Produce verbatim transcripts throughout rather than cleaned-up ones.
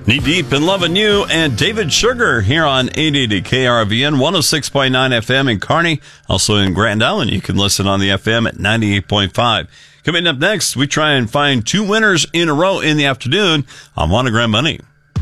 Knee Deep in Loving You and David Sugar here on eight eighty K R V N, one oh six point nine F M in Kearney. Also in Grand Island, you can listen on the F M at ninety-eight point five. Coming up next, we try and find two winners in a row in the afternoon on Monogram Money.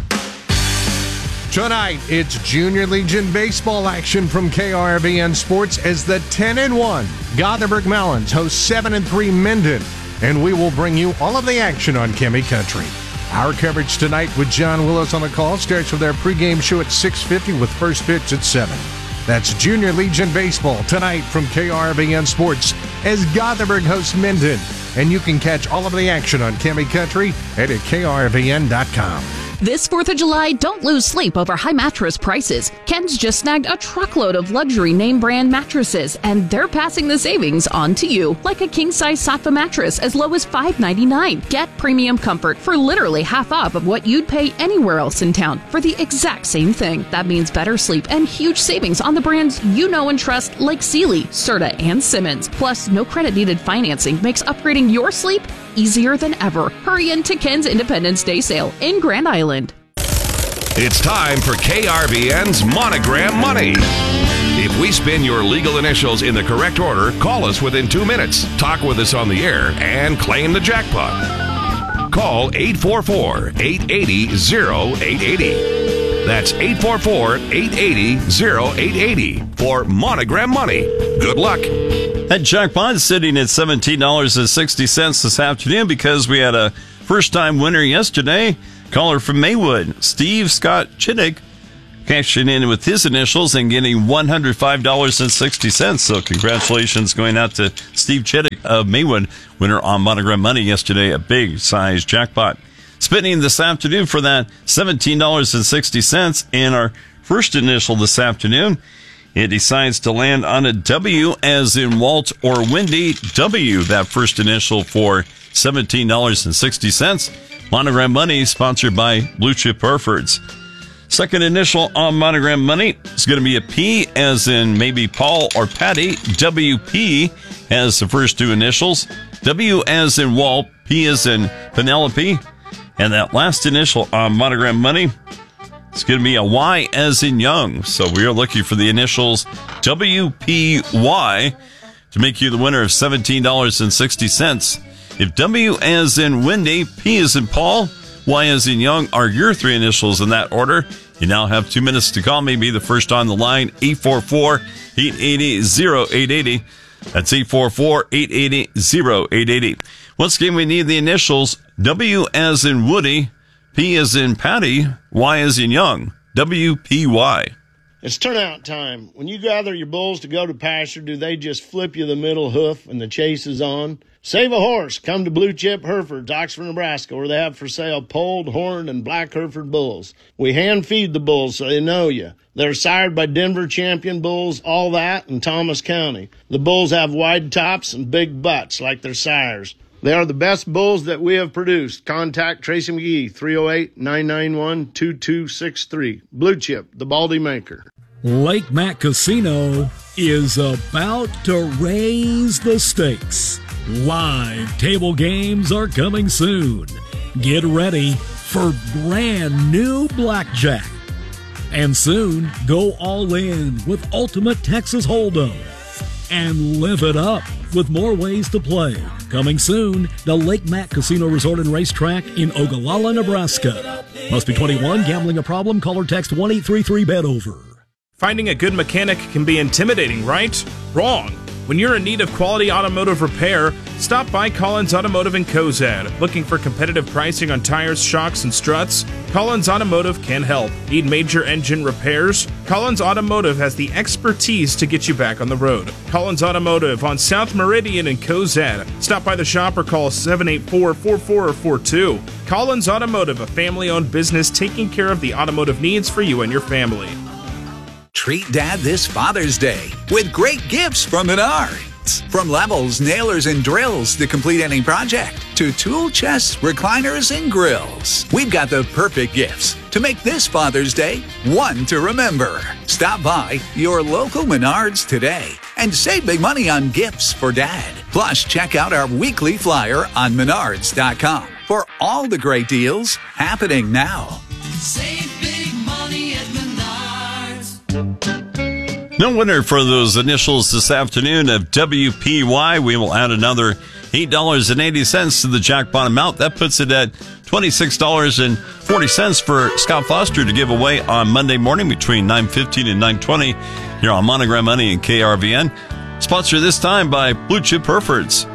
Tonight, it's Junior Legion baseball action from K R V N Sports as the ten and one Gothenburg Melons host seven and three Minden, and we will bring you all of the action on Kimmy Country. Our coverage tonight with John Willis on the call starts with our pregame show at six fifty with first pitch at seven. That's Junior Legion Baseball tonight from K R V N Sports as Gothenburg hosts Minden. And you can catch all of the action on Kimmy Country at K R V N dot com. This fourth of July, don't lose sleep over high mattress prices. Ken's just snagged a truckload of luxury name brand mattresses, and they're passing the savings on to you, like a king-size Sattva mattress as low as five ninety-nine. Get premium comfort for literally half off of what you'd pay anywhere else in town for the exact same thing. That means better sleep and huge savings on the brands you know and trust like Sealy, Serta, and Simmons. Plus, no credit-needed financing makes upgrading your sleep easier than ever. Hurry into Ken's Independence Day sale in Grand Island. It's time for K R V N's Monogram Money. If we spin your legal initials in the correct order, call us within two minutes, talk with us on the air, and claim the jackpot. Call eight four four, eight eight zero, oh eight eight oh. That's eight four four, eight eight zero, oh eight eight oh for Monogram Money. Good luck. That jackpot is sitting at seventeen dollars and sixty cents this afternoon because we had a first-time winner yesterday. Caller from Maywood, Steve Scott Chittick, cashing in with his initials and getting one hundred five dollars and sixty cents. So congratulations going out to Steve Chittick of Maywood, winner on Monogram Money yesterday, a big-size jackpot. Spinning this afternoon for that seventeen dollars and sixty cents in our first initial this afternoon. It decides to land on a W as in Walt or Wendy. W, that first initial for seventeen dollars and sixty cents. Monogram Money, sponsored by Blue Chip Herefords. Second initial on Monogram Money is going to be a P, as in maybe Paul or Patty. W P has the first two initials. W as in Walt, P as in Penelope. And that last initial on Monogram Money, it's going to be a Y as in Young. So we are looking for the initials W P Y to make you the winner of seventeen dollars and sixty cents. If W as in Wendy, P as in Paul, Y as in Young are your three initials in that order, you now have two minutes to call me. Be the first on the line, eight four four, eight eight zero, eight eight oh. That's eight four four, eight eight zero, eight eight oh. Once again, we need the initials W as in Woody, P as in Patty, Y as in Young. W P Y. It's turnout time. When you gather your bulls to go to pasture, do they just flip you the middle hoof and the chase is on? Save a horse. Come to Blue Chip Herefords, Oxford, Nebraska, where they have for sale polled, horned, and black Hereford bulls. We hand feed the bulls so they know you. They're sired by Denver champion bulls, all that, in Thomas County. The bulls have wide tops and big butts like their sires. They are the best bulls that we have produced. Contact Tracy McGee, three oh eight, nine nine one, two two six three. Blue Chip, the Baldy Maker. Lake Mac Casino is about to raise the stakes. Live table games are coming soon. Get ready for brand new blackjack. And soon, go all in with Ultimate Texas Hold'em. And live it up with more ways to play. Coming soon, the Lake Mac Casino Resort and Racetrack in Ogallala, Nebraska. Must be twenty-one, gambling a problem, call or text one eight three three, bet over. Finding a good mechanic can be intimidating, right? Wrong. When you're in need of quality automotive repair, stop by Collins Automotive in Cozad. Looking for competitive pricing on tires, shocks, and struts? Collins Automotive can help. Need major engine repairs? Collins Automotive has the expertise to get you back on the road. Collins Automotive on South Meridian in Cozad. Stop by the shop or call seven eight four, four four four two. Collins Automotive, a family-owned business taking care of the automotive needs for you and your family. Treat Dad this Father's Day with great gifts from Menards. From levels, nailers, and drills to complete any project, to tool chests, recliners, and grills. We've got the perfect gifts to make this Father's Day one to remember. Stop by your local Menards today and save big money on gifts for Dad. Plus, check out our weekly flyer on menards dot com for all the great deals happening now. Save big money at Menards. No winner for those initials this afternoon of W P Y. We will add another eight dollars and eighty cents to the jackpot amount. That puts it at twenty-six dollars and forty cents for Scott Foster to give away on Monday morning between nine fifteen and nine twenty here on Monogram Money and K R V N. Sponsored this time by Blue Chip Herefords.